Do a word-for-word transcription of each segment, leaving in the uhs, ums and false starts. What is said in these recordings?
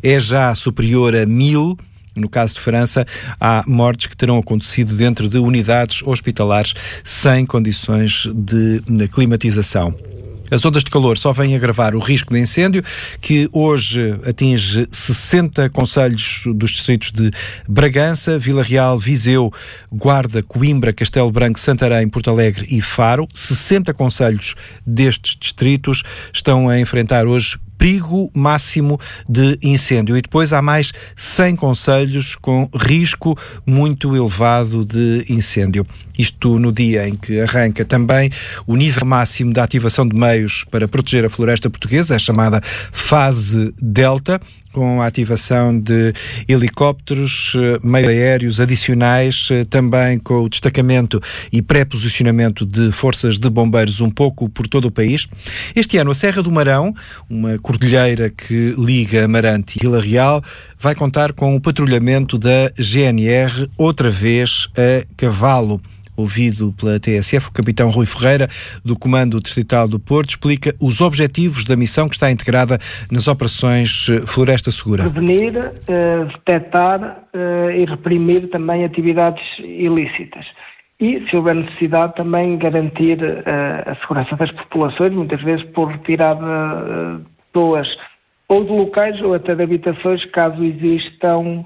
é já superior a mil. No caso de França, há mortes que terão acontecido dentro de unidades hospitalares sem condições de climatização. As ondas de calor só vêm agravar o risco de incêndio, que hoje atinge sessenta concelhos dos distritos de Bragança, Vila Real, Viseu, Guarda, Coimbra, Castelo Branco, Santarém, Porto Alegre e Faro. sessenta concelhos destes distritos estão a enfrentar hoje perigo máximo de incêndio. E depois há mais cem concelhos com risco muito elevado de incêndio. Isto no dia em que arranca também o nível máximo de ativação de meios para proteger a floresta portuguesa, a chamada fase Delta, com a ativação de helicópteros, meios aéreos adicionais, também com o destacamento e pré-posicionamento de forças de bombeiros um pouco por todo o país. Este ano a Serra do Marão, uma cordilheira que liga Amarante e Vila Real, vai contar com o patrulhamento da G N R, outra vez a cavalo. Ouvido pela T S F, o capitão Rui Ferreira, do Comando Distrital do Porto, explica os objetivos da missão que está integrada nas operações Floresta Segura. Prevenir, uh, detectar uh, e reprimir também atividades ilícitas. E, se houver necessidade, também garantir uh, a segurança das populações, muitas vezes por retirada uh, de pessoas ou de locais ou até de habitações, caso existam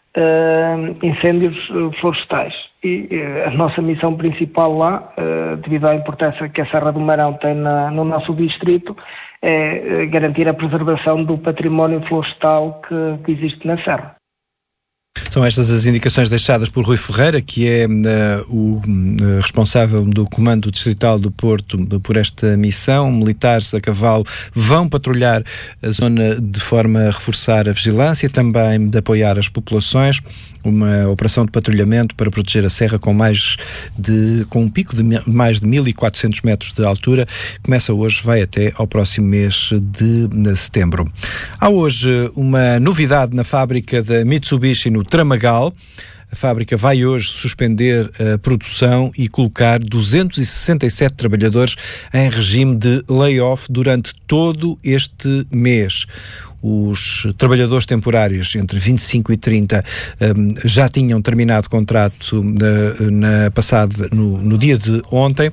Uh, incêndios uh, florestais. E uh, a nossa missão principal lá, uh, devido à importância que a Serra do Marão tem na, no nosso distrito, é uh, garantir a preservação do património florestal que, que existe na Serra. São estas as indicações deixadas por Rui Ferreira, que é uh, o uh, responsável do Comando Distrital do Porto por esta missão. Militares a cavalo vão patrulhar a zona de forma a reforçar a vigilância, também de apoiar as populações. Uma operação de patrulhamento para proteger a serra com, mais de, com um pico de mais de mil e quatrocentos metros de altura. Começa hoje, vai até ao próximo mês de setembro. Há hoje uma novidade na fábrica da Mitsubishi no Tramagal. A fábrica vai hoje suspender a produção e colocar duzentos e sessenta e sete trabalhadores em regime de layoff durante todo este mês. Os trabalhadores temporários entre vinte e cinco e trinta um, já tinham terminado contrato na, na passada, no, no dia de ontem.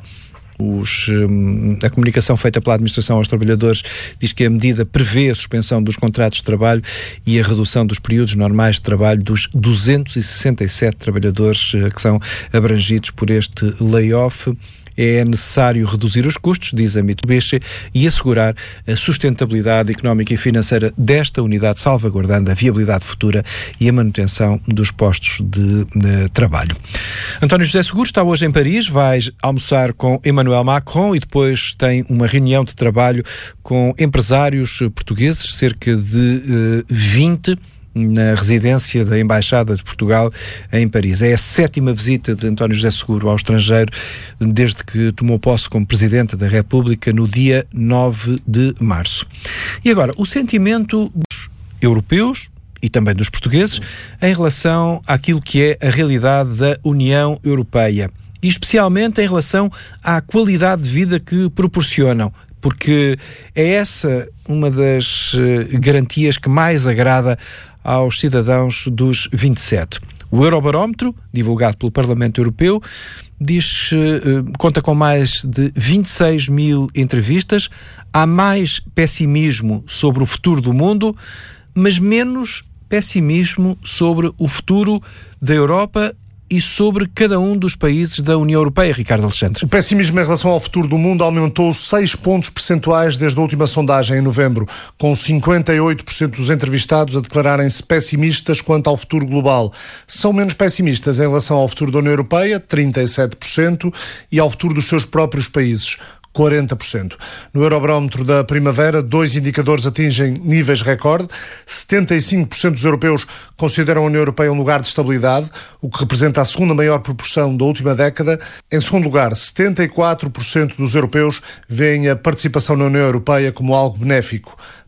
Os, um, a comunicação feita pela administração aos trabalhadores diz que a medida prevê a suspensão dos contratos de trabalho e a redução dos períodos normais de trabalho dos duzentos e sessenta e sete trabalhadores uh, que são abrangidos por este layoff. É necessário reduzir os custos, diz a Mitsubishi, e assegurar a sustentabilidade económica e financeira desta unidade, salvaguardando a viabilidade futura e a manutenção dos postos de, de trabalho. António José Seguro está hoje em Paris, vai almoçar com Emmanuel Macron e depois tem uma reunião de trabalho com empresários portugueses, cerca de uh, vinte, na residência da Embaixada de Portugal em Paris. É a sétima visita de António José Seguro ao estrangeiro desde que tomou posse como Presidente da República no dia nove de março. E agora, o sentimento dos europeus e também dos portugueses em relação àquilo que é a realidade da União Europeia e especialmente em relação à qualidade de vida que proporcionam, porque é essa uma das uh, garantias que mais agrada aos cidadãos dos vinte e sete. O Eurobarómetro, divulgado pelo Parlamento Europeu, diz, uh, conta com mais de vinte e seis mil entrevistas. Há mais pessimismo sobre o futuro do mundo, mas menos pessimismo sobre o futuro da Europa e sobre cada um dos países da União Europeia, Ricardo Alexandre. O pessimismo em relação ao futuro do mundo aumentou seis pontos percentuais desde a última sondagem em novembro, com cinquenta e oito por cento dos entrevistados a declararem-se pessimistas quanto ao futuro global. São menos pessimistas em relação ao futuro da União Europeia, trinta e sete por cento, e ao futuro dos seus próprios países, quarenta por cento. No Eurobarómetro da primavera, dois indicadores atingem níveis recorde. setenta e cinco por cento dos europeus consideram a União Europeia um lugar de estabilidade, o que representa a segunda maior proporção da última década. Em segundo lugar, setenta e quatro por cento dos europeus veem a participação na União Europeia como algo benéfico.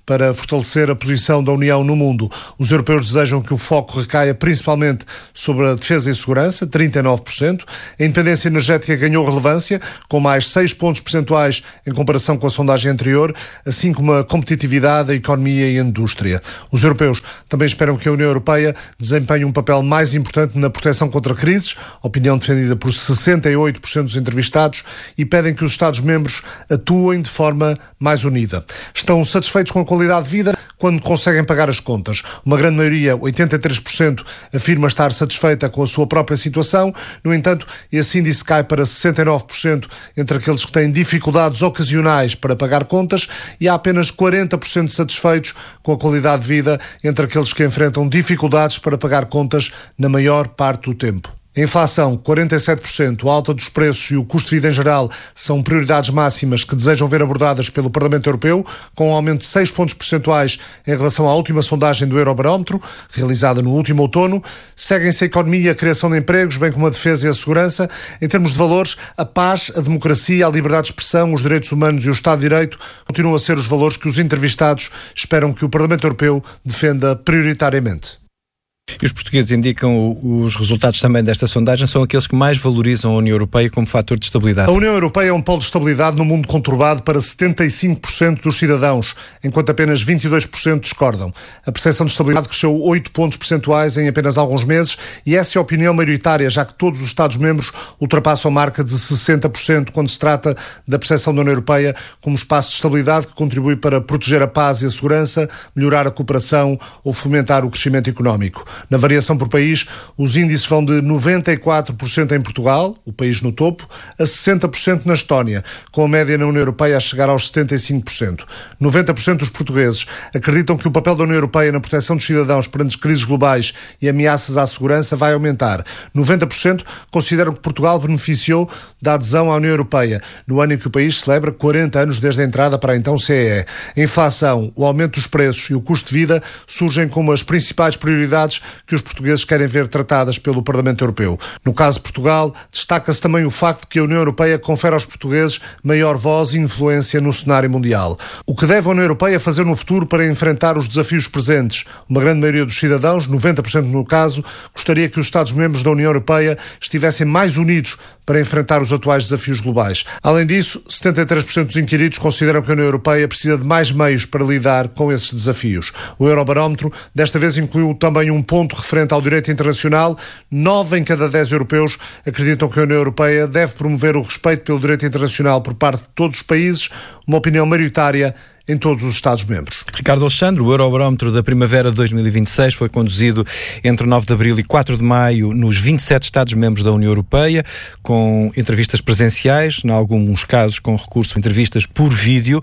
para fortalecer a posição da União no mundo. Os europeus desejam que o foco recaia principalmente sobre a defesa e segurança, trinta e nove por cento. A independência energética ganhou relevância, com mais seis pontos percentuais em comparação com a sondagem anterior, assim como a competitividade, a economia e a indústria. Os europeus também esperam que a União Europeia desempenhe um papel mais importante na proteção contra crises, opinião defendida por sessenta e oito por cento dos entrevistados, e pedem que os Estados-membros atuem de forma mais unida. Estão satisfeitos com a qualidade de vida quando conseguem pagar as contas. Uma grande maioria, oitenta e três por cento, afirma estar satisfeita com a sua própria situação. No entanto, esse índice cai para sessenta e nove por cento entre aqueles que têm dificuldades ocasionais para pagar contas e há apenas quarenta por cento satisfeitos com a qualidade de vida entre aqueles que enfrentam dificuldades para pagar contas na maior parte do tempo. A inflação, quarenta e sete por cento, a alta dos preços e o custo de vida em geral são prioridades máximas que desejam ver abordadas pelo Parlamento Europeu, com um aumento de seis pontos percentuais em relação à última sondagem do Eurobarómetro, realizada no último outono. Seguem-se a economia e a criação de empregos, bem como a defesa e a segurança. Em termos de valores, a paz, a democracia, a liberdade de expressão, os direitos humanos e o Estado de Direito continuam a ser os valores que os entrevistados esperam que o Parlamento Europeu defenda prioritariamente. E os portugueses indicam os resultados também desta sondagem são aqueles que mais valorizam a União Europeia como fator de estabilidade. A União Europeia é um polo de estabilidade no mundo conturbado para setenta e cinco por cento dos cidadãos, enquanto apenas vinte e dois por cento discordam. A percepção de estabilidade cresceu oito pontos percentuais em apenas alguns meses e essa é a opinião maioritária, já que todos os Estados-membros ultrapassam a marca de sessenta por cento quando se trata da percepção da União Europeia como espaço de estabilidade que contribui para proteger a paz e a segurança, melhorar a cooperação ou fomentar o crescimento económico. Na variação por país, os índices vão de noventa e quatro por cento em Portugal, o país no topo, a sessenta por cento na Estónia, com a média na União Europeia a chegar aos setenta e cinco por cento. noventa por cento dos portugueses acreditam que o papel da União Europeia na proteção dos cidadãos perante crises globais e ameaças à segurança vai aumentar. noventa por cento consideram que Portugal beneficiou da adesão à União Europeia, no ano em que o país celebra quarenta anos desde a entrada para a então C E E. A inflação, o aumento dos preços e o custo de vida surgem como as principais prioridades que os portugueses querem ver tratadas pelo Parlamento Europeu. No caso de Portugal, destaca-se também o facto de que a União Europeia confere aos portugueses maior voz e influência no cenário mundial. O que deve a União Europeia fazer no futuro para enfrentar os desafios presentes? Uma grande maioria dos cidadãos, noventa por cento no caso, gostaria que os Estados-membros da União Europeia estivessem mais unidos para enfrentar os atuais desafios globais. Além disso, setenta e três por cento dos inquiridos consideram que a União Europeia precisa de mais meios para lidar com esses desafios. O Eurobarómetro desta vez incluiu também um ponto referente ao direito internacional. Nove em cada dez europeus acreditam que a União Europeia deve promover o respeito pelo direito internacional por parte de todos os países, uma opinião maioritária em todos os Estados-membros. Ricardo Alexandre, o Eurobarómetro da primavera de dois mil e vinte e seis foi conduzido entre nove de abril e quatro de maio nos vinte e sete Estados-membros da União Europeia, com entrevistas presenciais, em alguns casos com recurso a entrevistas por vídeo.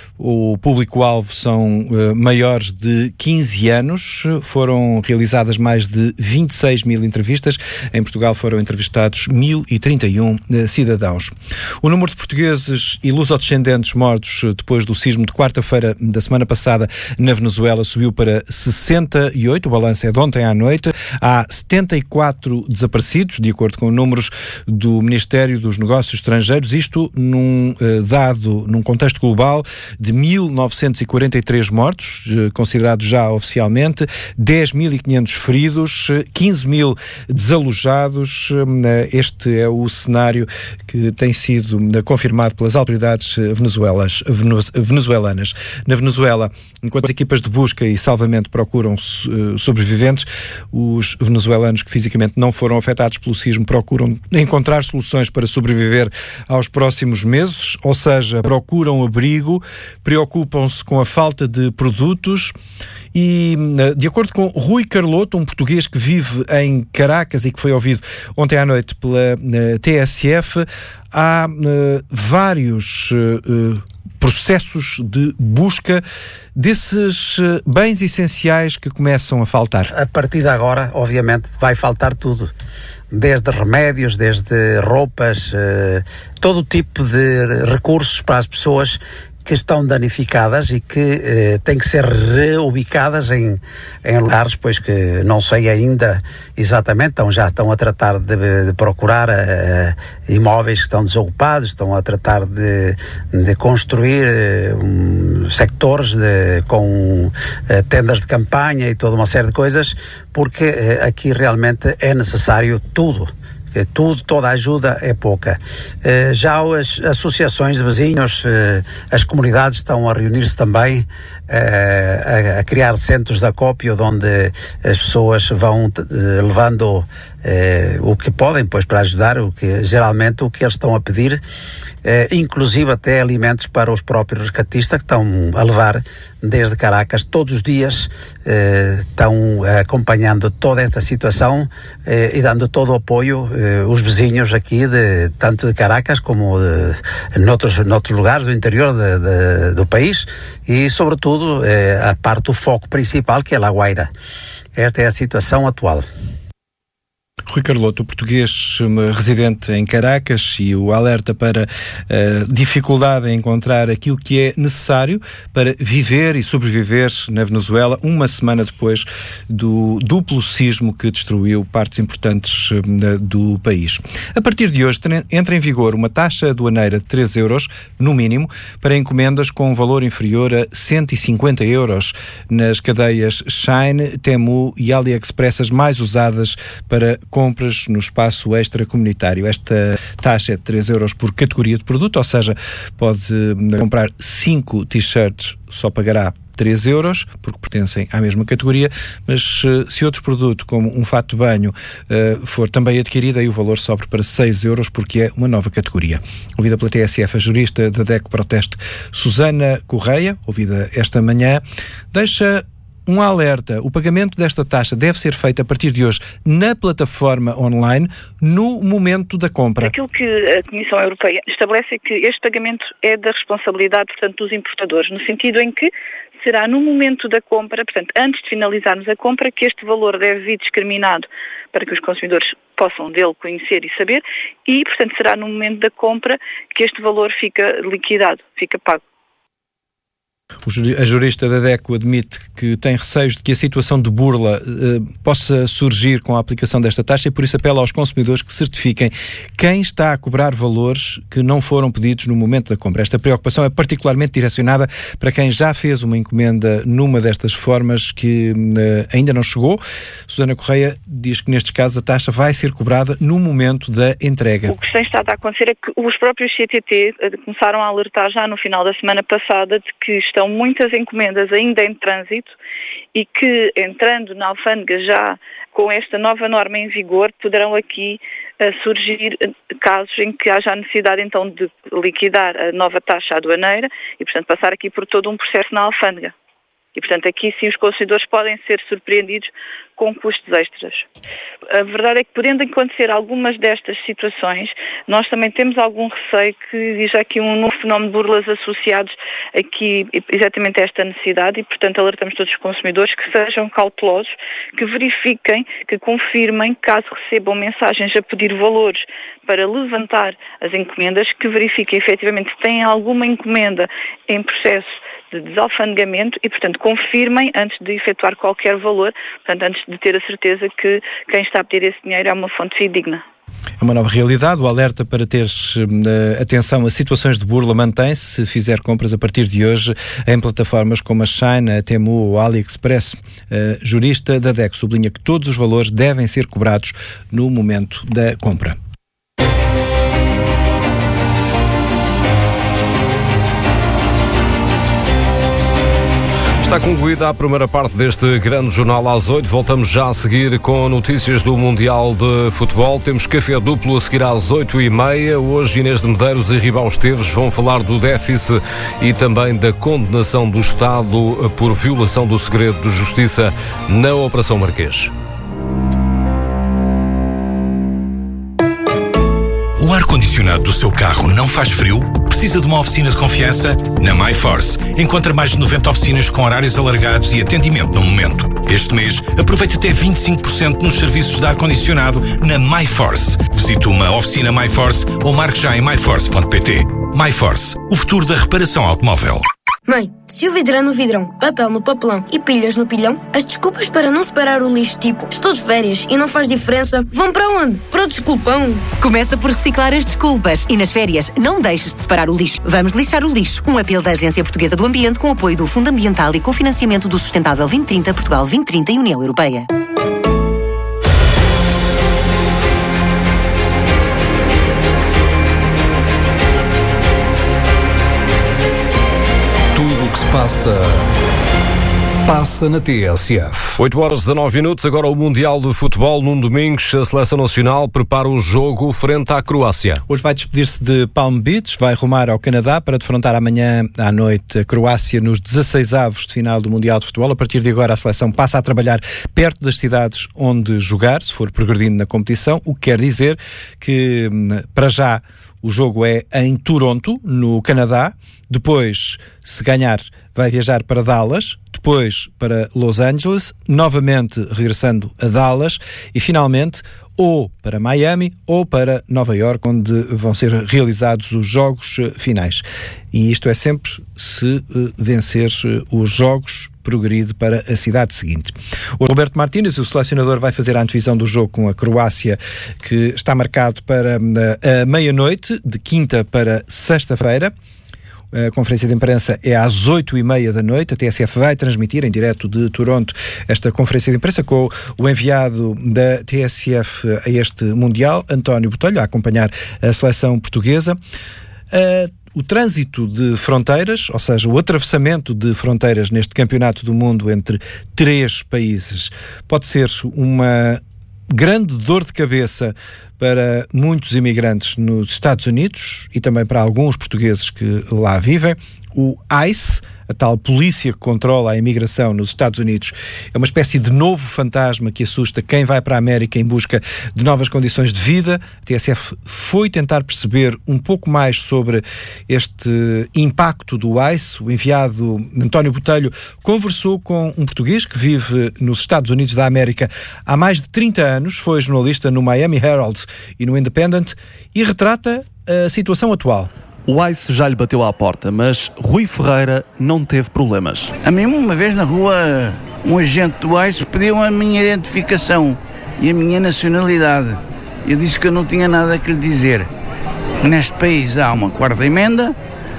O público-alvo são uh, maiores de quinze anos. Foram realizadas mais de vinte e seis mil entrevistas. Em Portugal foram entrevistados mil e trinta e um uh, cidadãos. O número de portugueses e lusodescendentes mortos uh, depois do sismo de quarta-feira da semana passada na Venezuela subiu para sessenta e oito. O balanço é de ontem à noite. Há setenta e quatro desaparecidos, de acordo com números do Ministério dos Negócios Estrangeiros. Isto num uh, dado, num contexto global de mil novecentos e quarenta e três mortos, considerados já oficialmente, dez mil e quinhentos feridos, quinze mil desalojados. Este é o cenário que tem sido confirmado pelas autoridades venezuelanas. venezuelanas. Na Venezuela, enquanto as equipas de busca e salvamento procuram sobreviventes, os venezuelanos que fisicamente não foram afetados pelo sismo procuram encontrar soluções para sobreviver aos próximos meses, ou seja, procuram abrigo, preocupam-se com a falta de produtos e, de acordo com Rui Carloto, um português que vive em Caracas e que foi ouvido ontem à noite pela uh, T S F, há uh, vários uh, processos de busca desses uh, bens essenciais que começam a faltar. A partir de agora, obviamente, vai faltar tudo. Desde remédios, desde roupas, uh, todo tipo de recursos para as pessoas que estão danificadas e que eh, têm que ser reubicadas em, em lugares, pois que não sei ainda exatamente, então já estão a tratar de, de procurar uh, imóveis que estão desocupados, estão a tratar de, de construir uh, um, sectores de, com uh, tendas de campanha e toda uma série de coisas, porque uh, aqui realmente é necessário tudo. Tudo, toda a ajuda é pouca. Uh, já as associações de vizinhos, uh, as comunidades estão a reunir-se também, uh, a, a criar centros de acópio onde as pessoas vão uh, levando uh, o que podem, pois, para ajudar, o que, geralmente o que eles estão a pedir, uh, inclusive até alimentos para os próprios rescatistas que estão a levar desde Caracas todos os dias, uh, estão acompanhando toda esta situação uh, e dando todo o apoio os vizinhos aqui, de, tanto de Caracas como de, noutros, noutros lugares do interior de, de, do país e, sobretudo, eh, a parte do foco principal, que é La Guaira. Esta é a situação atual. Rui Carloto, português residente em Caracas, e o alerta para a dificuldade em encontrar aquilo que é necessário para viver e sobreviver na Venezuela uma semana depois do duplo sismo que destruiu partes importantes do país. A partir de hoje entra em vigor uma taxa aduaneira de três euros, no mínimo, para encomendas com um valor inferior a cento e cinquenta euros nas cadeias Shein, Temu e AliExpress, as mais usadas para compras no espaço extracomunitário. Esta taxa é de três euros por categoria de produto, ou seja, pode comprar cinco t-shirts, só pagará três euros, porque pertencem à mesma categoria, mas se outro produto, como um fato de banho, for também adquirido, aí o valor sobe para seis euros, porque é uma nova categoria. Ouvida pela T S F, a jurista da DECO Proteste, Susana Correia, ouvida esta manhã, deixa um alerta. O pagamento desta taxa deve ser feito a partir de hoje na plataforma online no momento da compra. Aquilo que a Comissão Europeia estabelece é que este pagamento é da responsabilidade, portanto, dos importadores, no sentido em que será no momento da compra, portanto, antes de finalizarmos a compra, que este valor deve vir discriminado para que os consumidores possam dele conhecer e saber, e, portanto, será no momento da compra que este valor fica liquidado, fica pago. A jurista da DECO admite que tem receios de que a situação de burla eh, possa surgir com a aplicação desta taxa e por isso apela aos consumidores que certifiquem quem está a cobrar valores que não foram pedidos no momento da compra. Esta preocupação é particularmente direcionada para quem já fez uma encomenda numa destas formas que eh, ainda não chegou. Susana Correia diz que nestes casos a taxa vai ser cobrada no momento da entrega. O que tem estado a acontecer é que os próprios C T T começaram a alertar já no final da semana passada de que estão muitas encomendas ainda em trânsito e que, entrando na alfândega já com esta nova norma em vigor, poderão aqui uh, surgir casos em que haja a necessidade então de liquidar a nova taxa aduaneira e, portanto, passar aqui por todo um processo na alfândega. E, portanto, aqui sim os consumidores podem ser surpreendidos com custos extras. A verdade é que, podendo acontecer algumas destas situações, nós também temos algum receio que existe aqui um novo fenómeno de burlas associados aqui exatamente a esta necessidade e, portanto, alertamos todos os consumidores que sejam cautelosos, que verifiquem, que confirmem, caso recebam mensagens a pedir valores para levantar as encomendas, que verifiquem efetivamente se têm alguma encomenda em processo de desalfandegamento e, portanto, confirmem antes de efetuar qualquer valor, portanto, antes de ter a certeza que quem está a pedir esse dinheiro é uma fonte fidedigna. É uma nova realidade. O alerta para teres uh, atenção a situações de burla mantém-se se fizer compras a partir de hoje em plataformas como a Shein, a Temu ou a AliExpress. Uh, jurista da DECO sublinha que todos os valores devem ser cobrados no momento da compra. Está concluída a primeira parte deste grande jornal às oito. Voltamos já a seguir com notícias do Mundial de Futebol. Temos café duplo a seguir às oito e meia. Hoje Inês de Medeiros e Ribão Esteves vão falar do déficit e também da condenação do Estado por violação do segredo de justiça na Operação Marquês. O ar-condicionado do seu carro não faz frio? Precisa de uma oficina de confiança? Na MyForce. Encontra mais de noventa oficinas com horários alargados e atendimento no momento. Este mês, aproveite até vinte e cinco por cento nos serviços de ar-condicionado na MyForce. Visite uma oficina MyForce ou marque já em my force ponto p t. MyForce, o futuro da reparação automóvel. Mãe, se o vidro é no vidrão, papel no papelão e pilhas no pilhão, as desculpas para não separar o lixo, tipo estou de férias e não faz diferença, vão para onde? Para o desculpão. Começa por reciclar as desculpas e nas férias não deixes de separar o lixo. Vamos lixar o lixo. Um apelo da Agência Portuguesa do Ambiente com apoio do Fundo Ambiental e cofinanciamento do Sustentável vinte trinta, Portugal vinte trinta e União Europeia. Passa, passa na T S F. oito horas e dezanove minutos, agora o Mundial de Futebol. Num domingo, a Seleção Nacional prepara o jogo frente à Croácia. Hoje vai despedir-se de Palm Beach, vai rumar ao Canadá para defrontar amanhã à noite a Croácia nos dezesseis-avos de final do Mundial de Futebol. A partir de agora a seleção passa a trabalhar perto das cidades onde jogar, se for progredindo na competição, o que quer dizer que, para já, o jogo é em Toronto, no Canadá. Depois, se ganhar, vai viajar para Dallas. Depois para Los Angeles, novamente regressando a Dallas. E, finalmente, ou para Miami ou para Nova Iorque, onde vão ser realizados os jogos finais. E isto é sempre se uh, vencer uh, os jogos, progride para a cidade seguinte. O Roberto Martínez, o selecionador, vai fazer a antevisão do jogo com a Croácia, que está marcado para uh, a meia-noite, de quinta para sexta-feira. A conferência de imprensa é às oito e meia da noite. A T S F vai transmitir em direto de Toronto esta conferência de imprensa com o enviado da T S F a este Mundial, António Botelho, a acompanhar a seleção portuguesa. Uh, O trânsito de fronteiras, ou seja, o atravessamento de fronteiras neste campeonato do mundo entre três países, pode ser uma grande dor de cabeça para muitos imigrantes nos Estados Unidos e também para alguns portugueses que lá vivem. O ICE, a tal polícia que controla a imigração nos Estados Unidos, é uma espécie de novo fantasma que assusta quem vai para a América em busca de novas condições de vida. A T S F foi tentar perceber um pouco mais sobre este impacto do ICE. O enviado António Botelho conversou com um português que vive nos Estados Unidos da América há mais de trinta anos, foi jornalista no Miami Herald e no Independent e retrata a situação atual. O ICE já lhe bateu à porta, mas Rui Ferreira não teve problemas. A mim, uma vez na rua, um agente do ICE pediu a minha identificação e a minha nacionalidade. Eu disse que eu não tinha nada a lhe dizer. Neste país há uma quarta emenda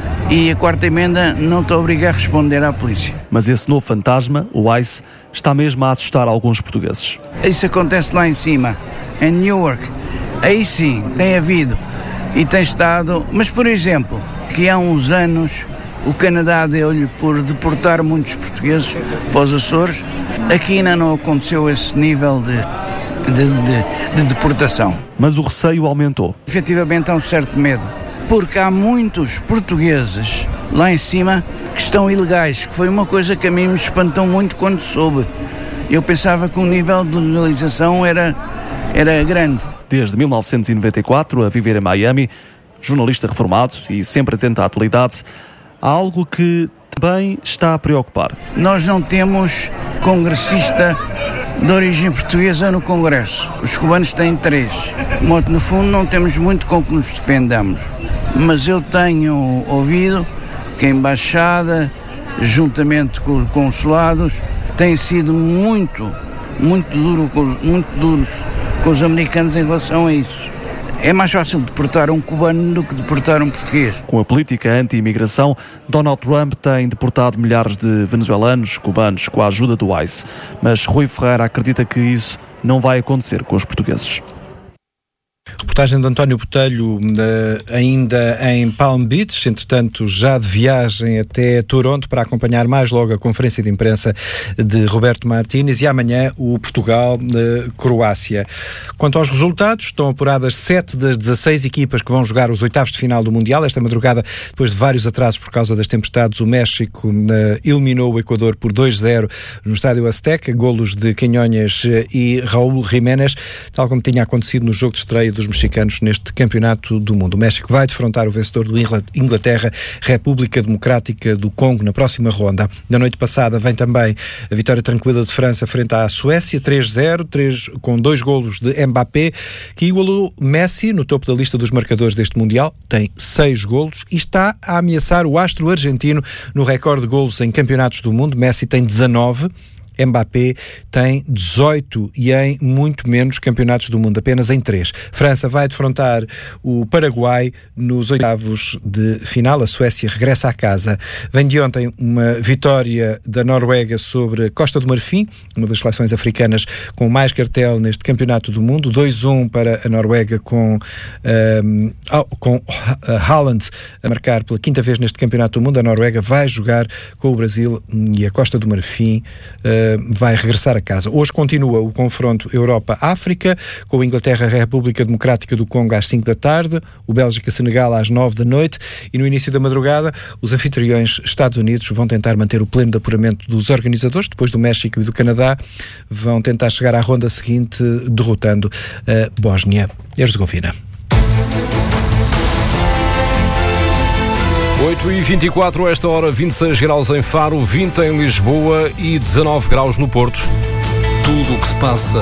e a quarta emenda não te obriga a responder à polícia. Mas esse novo fantasma, o ICE, está mesmo a assustar alguns portugueses. Isso acontece lá em cima, em Newark. Aí sim, tem havido e tem estado, mas por exemplo, que há uns anos o Canadá deu-lhe por deportar muitos portugueses para os Açores. Aqui ainda não aconteceu esse nível de, de, de, de deportação. Mas o receio aumentou. Efetivamente há um certo medo, porque há muitos portugueses lá em cima que estão ilegais, que foi uma coisa que a mim me espantou muito quando soube. Eu pensava que o nível de legalização era, era grande. Desde mil novecentos e noventa e quatro, a viver em Miami, jornalista reformado e sempre atento à atualidade, há algo que também está a preocupar. Nós não temos congressista de origem portuguesa no Congresso. Os cubanos têm três. No fundo, não temos muito com que nos defendamos. Mas eu tenho ouvido que a Embaixada, juntamente com os consulados, tem sido muito, muito duro, muito duros com os americanos em relação a isso. É mais fácil deportar um cubano do que deportar um português. Com a política anti-imigração, Donald Trump tem deportado milhares de venezuelanos, cubanos, com a ajuda do ICE. Mas Rui Ferreira acredita que isso não vai acontecer com os portugueses. Reportagem de António Botelho, ainda em Palm Beach, entretanto já de viagem até Toronto para acompanhar mais logo a conferência de imprensa de Roberto Martínez e amanhã o Portugal-Croácia. Quanto aos resultados, estão apuradas sete das dezasseis equipas que vão jogar os oitavos de final do Mundial. Esta madrugada, depois de vários atrasos por causa das tempestades, o México eliminou o Equador por dois a zero no Estádio Azteca, golos de Quinhonhas e Raúl Jiménez, tal como tinha acontecido no jogo de estreia dos mexicanos mexicanos neste Campeonato do Mundo. O México vai defrontar o vencedor do Inglaterra, República Democrática do Congo, na próxima ronda. Na noite passada vem também a vitória tranquila de França frente à Suécia, três zero, três, com dois golos de Mbappé, que igualou Messi no topo da lista dos marcadores deste Mundial, tem seis golos e está a ameaçar o astro argentino no recorde de golos em campeonatos do mundo. Messi tem dezanove, Mbappé tem dezoito e em muito menos campeonatos do mundo, apenas em três. França vai defrontar o Paraguai nos oitavos de final. A Suécia regressa à casa. Vem de ontem uma vitória da Noruega sobre a Costa do Marfim, uma das seleções africanas com mais cartel neste Campeonato do Mundo. dois a um para a Noruega, com, um, com Haaland a marcar pela quinta vez neste Campeonato do Mundo. A Noruega vai jogar com o Brasil e a Costa do Marfim uh, vai regressar a casa. Hoje continua o confronto Europa-África, com a Inglaterra, República Democrática do Congo às cinco da tarde, o Bélgica-Senegal às nove da noite, e no início da madrugada os anfitriões Estados Unidos vão tentar manter o pleno de apuramento dos organizadores. Depois do México e do Canadá, vão tentar chegar à ronda seguinte derrotando a Bósnia e Herzegovina. oito e vinte e quatro, esta hora, vinte e seis graus em Faro, vinte em Lisboa e dezanove graus no Porto. Tudo o que se passa,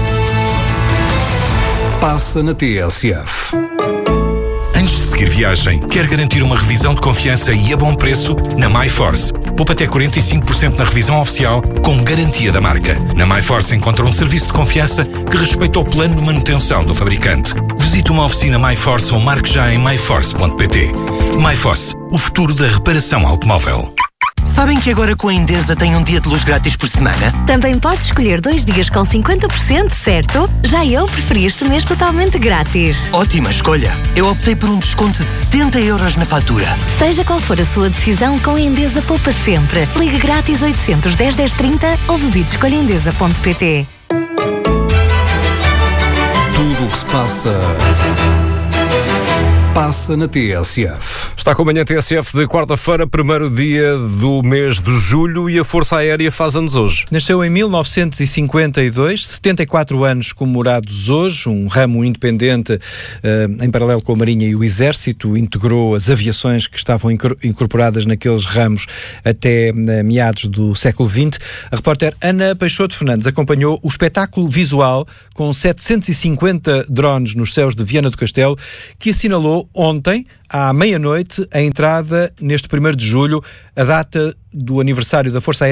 passa na T S F. Antes de seguir viagem, quer garantir uma revisão de confiança e a bom preço? Na MyForce. Poupa até quarenta e cinco por cento na revisão oficial, com garantia da marca. Na MyForce encontra um serviço de confiança que respeita o plano de manutenção do fabricante. Visite uma oficina MyForce ou marque já em my force ponto p t. MyForce, o futuro da reparação automóvel. Sabem que agora com a Endesa tem um dia de luz grátis por semana? Também podes escolher dois dias com cinquenta por cento, certo? Já eu preferi este mês totalmente grátis. Ótima escolha! Eu optei por um desconto de setenta euros na fatura. Seja qual for a sua decisão, com a Endesa poupa sempre. Ligue grátis oitocentos, dez, dez, trinta ou visite escolha endesa ponto p t. Tudo o que se passa, passa na T S F. Está com a manhã T S F de quarta-feira, primeiro dia do mês de julho, e a Força Aérea faz anos hoje. Nasceu em mil novecentos e cinquenta e dois, setenta e quatro anos comemorados hoje, um ramo independente uh, em paralelo com a Marinha e o Exército, integrou as aviações que estavam incorporadas naqueles ramos até uh, meados do século vinte. A repórter Ana Peixoto Fernandes acompanhou o espetáculo visual com setecentos e cinquenta drones nos céus de Viana do Castelo, que assinalou ontem, à meia-noite, a entrada, neste primeiro de julho, a data do aniversário da Força Aérea